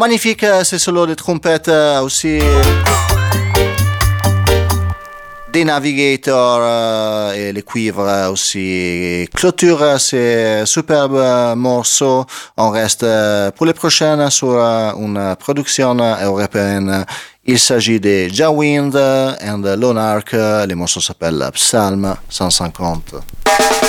magnifique, ces solos de trompette aussi. Des navigators et les cuivres aussi. Clôture ces superbes morceaux. On reste pour les prochaines sur une production européenne. Il s'agit de Jawind and Lonark. Les morceaux s'appellent Psalm 150.